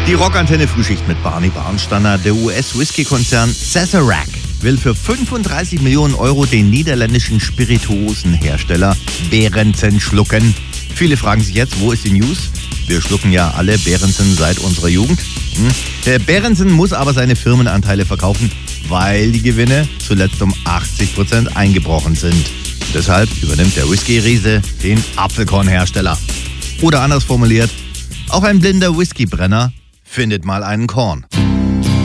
Die Rockantenne Frühschicht mit Barney Barnstanner. Der US-Whisky-Konzern Sazerac will für 35 Millionen Euro den niederländischen Spirituosenhersteller Berentzen schlucken. Viele fragen sich jetzt, wo ist die News? Wir schlucken ja alle Berentzen seit unserer Jugend. Der Berentzen muss aber seine Firmenanteile verkaufen, weil die Gewinne zuletzt um 80% eingebrochen sind. Deshalb übernimmt der Whisky-Riese den Apfelkornhersteller. Oder anders formuliert, auch ein blinder Whiskybrenner findet mal einen Korn.